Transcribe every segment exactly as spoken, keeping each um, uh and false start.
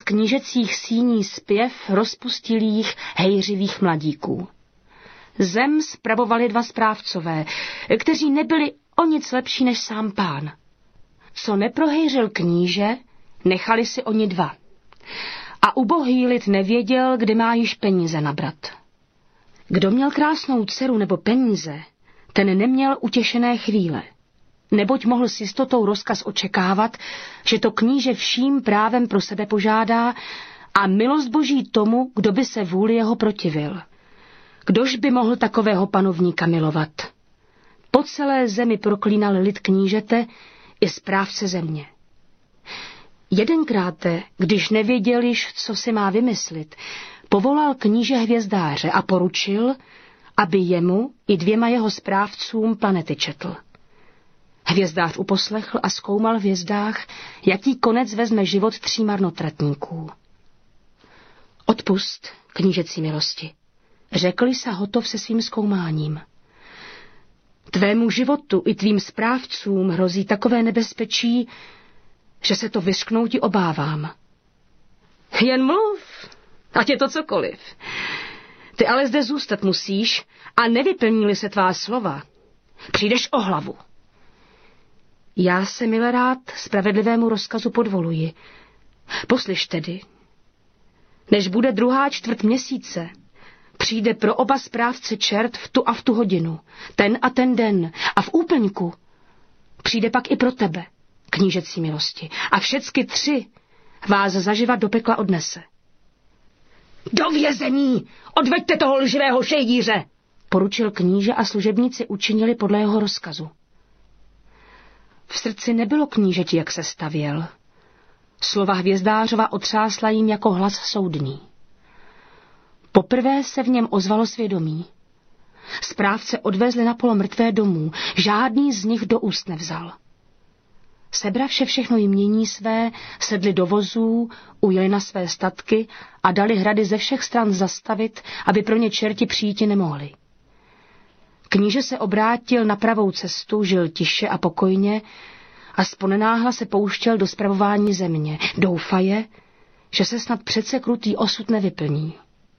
knížecích síní zpěv rozpustilých, hejřivých mladíků. Zem spravovali dva správcové, kteří nebyli o nic lepší než sám pán. Co neprohejřil kníže, nechali si oni dva. A ubohý lid nevěděl, kde má již peníze nabrat. Kdo měl krásnou dceru nebo peníze, ten neměl utěšené chvíle, neboť mohl s jistotou rozkaz očekávat, že to kníže vším právem pro sebe požádá a milost boží tomu, kdo by se vůli jeho protivil. Kdož by mohl takového panovníka milovat? Po celé zemi proklínal lid knížete i správce země. Jedenkrát, když nevěděl již, co si má vymyslit, povolal kníže hvězdáře a poručil, aby jemu i dvěma jeho správcům planety četl. Hvězdář uposlechl a zkoumal v hvězdách, jaký konec vezme život tří marnotratníků. Odpust, knížecí milosti, řekl se hotov se svým zkoumáním. Tvému životu i tvým správcům hrozí takové nebezpečí, že se to vyřknouti obávám. Jen mluv, ať je to cokoliv. Ty ale zde zůstat musíš a nevyplní-li se tvá slova, přijdeš o hlavu. Já se, milé rád, spravedlivému rozkazu podvoluji. Poslyš tedy. Než bude druhá čtvrt měsíce, přijde pro oba správce čert v tu a v tu hodinu, ten a ten den a v úplňku. Přijde pak i pro tebe, knížecí milosti, a všecky tři vás zaživa do pekla odnese. Do vězení! Odveďte toho lživého šejdíře! Poručil kníže a služebníci učinili podle jeho rozkazu. V srdci nebylo knížeti, jak se stavěl. Slova hvězdářova otřásla jim jako hlas soudný. Poprvé se v něm ozvalo svědomí. Správce odvezli na polomrtvé domů, žádný z nich do úst nevzal. Sebravše všechno jmění své, sedli do vozů, ujeli na své statky a dali hrady ze všech stran zastavit, aby pro ně čerti přijíti nemohli. Kníže se obrátil na pravou cestu, žil tiše a pokojně a zponenáhla se pouštěl do spravování země, doufaje, že se snad přece krutý osud nevyplní.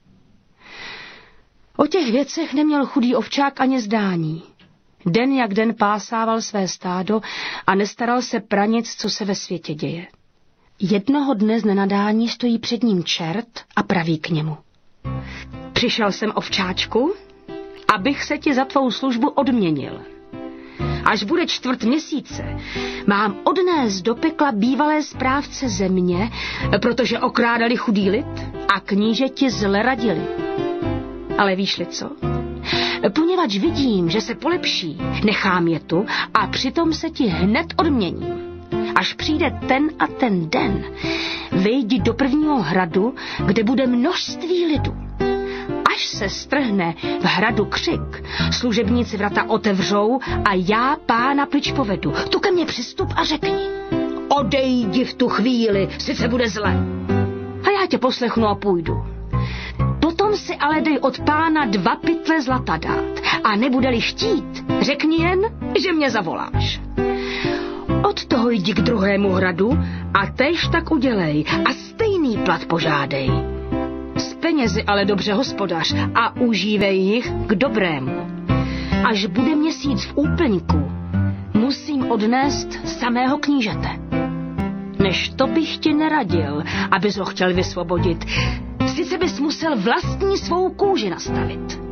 O těch věcech neměl chudý ovčák ani zdání. Den jak den pásával své stádo a nestaral se pra nic, co se ve světě děje. Jednoho dne z nenadání stojí před ním čert a praví k němu. Přišel jsem, ovčáčku, abych se ti za tvou službu odměnil. Až bude čtvrt měsíce, mám odnést do pekla bývalé správce země, protože okrádali chudý lid a knížeti zle radili. Ale víš-li co? Poněvadž vidím, že se polepší, nechám je tu a přitom se ti hned odměním. Až přijde ten a ten den, vejdi do prvního hradu, kde bude množství lidu. Až se strhne v hradu křik, služebníci vrata otevřou a já pána pryč povedu. Tu ke mně přistup a řekni. Odejdi v tu chvíli, sice bude zle. A já tě poslechnu a půjdu. Potom si ale dej od pána dva pytle zlata dát a nebude-li chtít, řekni jen, že mě zavoláš. Od toho jdi k druhému hradu a též tak udělej a stejný plat požádej. S penězi ale dobře hospodař a užívej jich k dobrému. Až bude měsíc v úplňku, musím odnést samého knížete. Než to bych ti neradil, abys ho chtěl vysvobodit, sice bys musel vlastní svou kůži nastavit.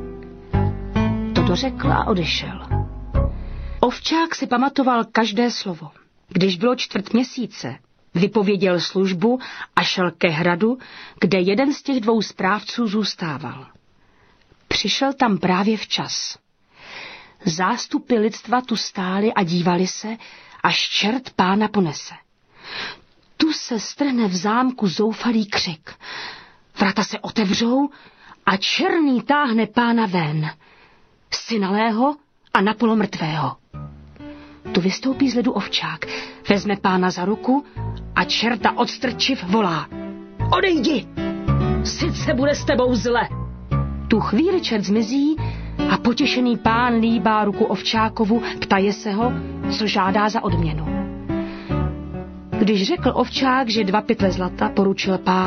To dořekl a odešel. Ovčák si pamatoval každé slovo. Když bylo čtvrt měsíce, vypověděl službu a šel ke hradu, kde jeden z těch dvou správců zůstával. Přišel tam právě včas. Zástupy lidstva tu stály a dívali se, až čert pána ponese. Tu se strhne v zámku zoufalý křik. Vrata se otevřou a černý táhne pána ven, synalého a napolo mrtvého. Tu vystoupí z ledu ovčák, vezme pána za ruku a čerta odstrčiv volá. Odejdi, sice bude s tebou zle. Tu chvíli čert zmizí a potěšený pán líbá ruku ovčákovu, ptaje se ho, co žádá za odměnu. Když řekl ovčák, že dva pytle zlata, poručil pán,